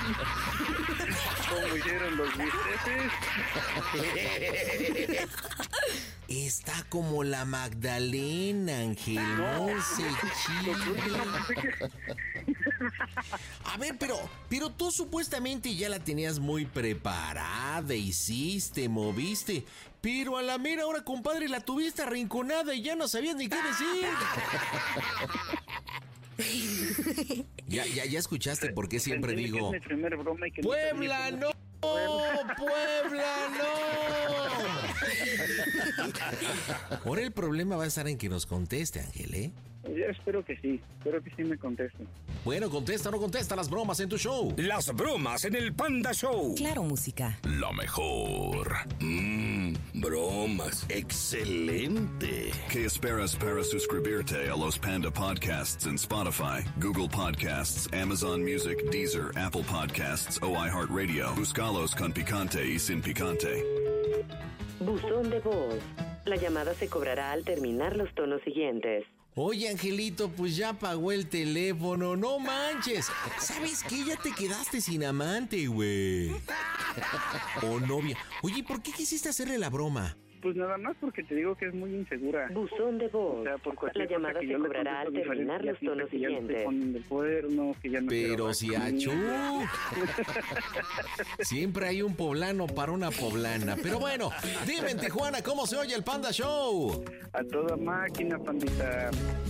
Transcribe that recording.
¿Cómo hicieron los bisteces? Está como la Magdalena, Ángel. No se chile. A ver, pero tú supuestamente ya la tenías muy preparada, hiciste, moviste, pero a la mera hora, compadre, la tuviste arrinconada y ya no sabías ni qué decir. Ya escuchaste por qué siempre digo, es mi primer broma y que ¡Puebla no! ¡Puebla no! Ahora el problema va a estar en que nos conteste, Ángel, ¿eh? Yo espero que sí me contesten. Bueno, contesta o no contesta las bromas en tu show. Las bromas en el Panda Show. Claro, música. La mejor. Bromas. Excelente. ¿Qué esperas para suscribirte a los Panda Podcasts en Spotify, Google Podcasts, Amazon Music, Deezer, Apple Podcasts o iHeartRadio? Búscalos con picante y sin picante. Buzón de voz. La llamada se cobrará al terminar los tonos siguientes. Oye, Angelito, pues ya pagó el teléfono, no manches. ¿Sabes qué? Ya te quedaste sin amante, güey. O novia. Oye, ¿por qué quisiste hacerle la broma? Pues nada más porque te digo que es muy insegura. Buzón de voz. O sea, por La llamada se cobrará al terminar los tonos siguientes. Pero si achú. Siempre hay un poblano para una poblana. Pero bueno, dime en Tijuana, ¿cómo se oye el Panda Show? A toda máquina, pandita.